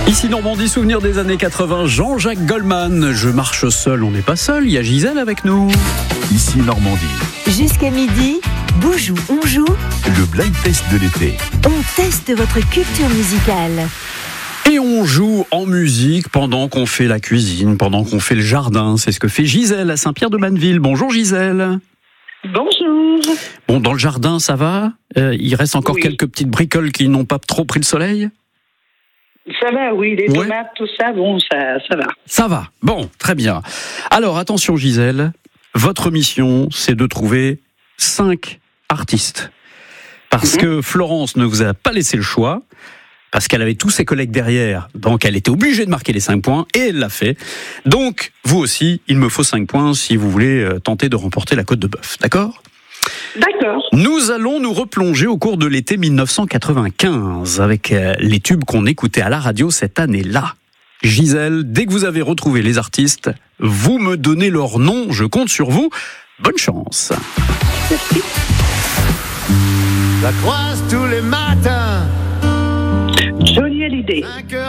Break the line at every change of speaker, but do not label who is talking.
Ici Normandie, souvenir des années 80, Jean-Jacques Goldman. Je marche seul, on n'est pas seul, il y a Gisèle avec nous.
Ici Normandie,
Jusqu'à midi, Boujou, on joue,
le blind test de l'été.
on teste votre culture musicale.
Et on joue en musique pendant qu'on fait la cuisine, pendant qu'on fait le jardin. C'est ce que fait Gisèle à Saint-Pierre-de-Banneville. Bonjour Gisèle.
Bonjour.
Bon, dans le jardin, ça va ? Il reste encore
Oui.
quelques petites bricoles qui n'ont pas trop pris le soleil ?
Ça va, oui, les
Ouais.
tomates, tout ça, bon, ça va.
Ça va. Bon, très bien. Alors, attention Gisèle, votre mission, c'est de trouver 5 artistes. Parce que Florence ne vous a pas laissé le choix, parce qu'elle avait tous ses collègues derrière, donc elle était obligée de marquer les 5 points, et elle l'a fait. Donc, vous aussi, il me faut 5 points si vous voulez tenter de remporter la Côte de Bœuf, d'accord ?
D'accord.
Nous allons nous replonger au cours de l'été 1995 avec les tubes qu'on écoutait à la radio cette année-là. Gisèle, dès que vous avez retrouvé les artistes, vous me donnez leur nom, je compte sur vous. Bonne chance.
La croise tous les matins.
Johnny Hallyday.
Un cœur